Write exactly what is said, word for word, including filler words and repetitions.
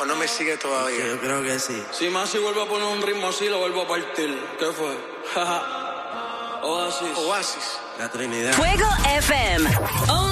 ¿O no me sigue todavía? Sí, yo creo que sí. Si Masi vuelve a poner un ritmo así, lo vuelvo a partir. ¿Qué fue? Oasis. Oasis. La Trinidad. Fuego F M.